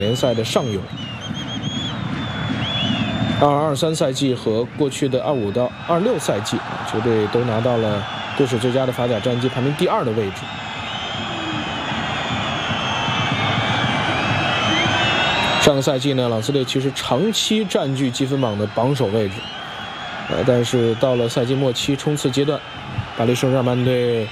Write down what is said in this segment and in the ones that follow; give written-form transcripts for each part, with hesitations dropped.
联赛的上游。22-23赛季和过去的25到26赛季，球队都拿到了队史最佳的法甲战绩，排名第2的位置。上个赛季呢，朗斯队其实长期占据积分榜的榜首位置，但是到了赛季末期冲刺阶段，巴黎圣日耳曼队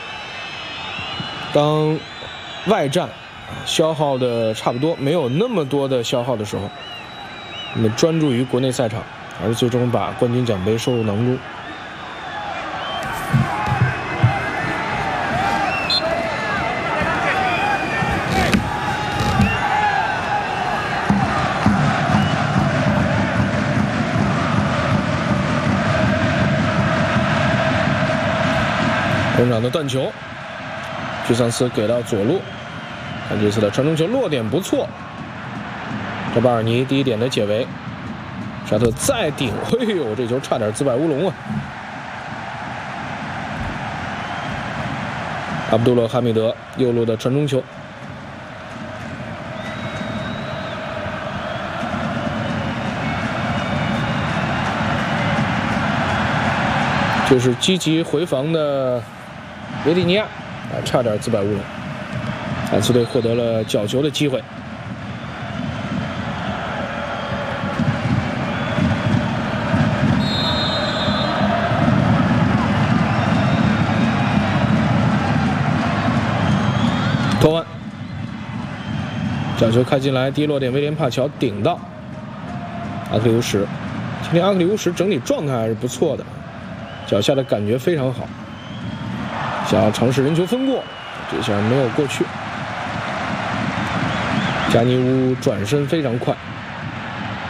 当外战消耗的差不多，没有那么多的消耗的时候，那么专注于国内赛场，而最终把冠军奖杯收入囊中。中场的断球，居桑斯给到左路，看这次的传中球落点不错。这巴尔尼第一点的解围，沙特再顶，哎呦，这球差点自摆乌龙啊！阿卜杜勒哈密德右路的传中球，就是积极回防的维蒂尼亚，差点自摆乌龙。兰斯队获得了角球的机会。托万，角球开进来，低落点威廉帕乔顶到阿克里乌什。今天阿克里乌什整体状态还是不错的，脚下的感觉非常好，想要尝试人球分过，这下没有过去。加尼乌转身非常快，